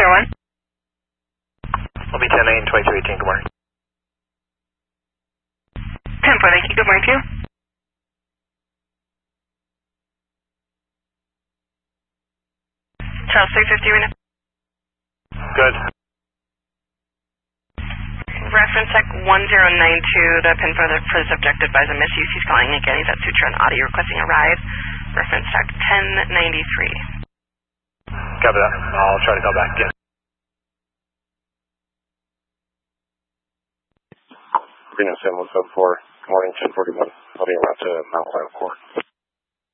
601. Will be 10-8 and 2218. Good morning. 10-4, thank you. Good morning to you. Charles 350 right now. Good. Reference tech 1092, the pin for the subject advisor misuse. He's calling again. He's at Sutra and Audio requesting a ride. Reference tech 1093. Copy that. I'll try to call back again. Reno 7174, morning 1041, heading around to Mount Climb Court.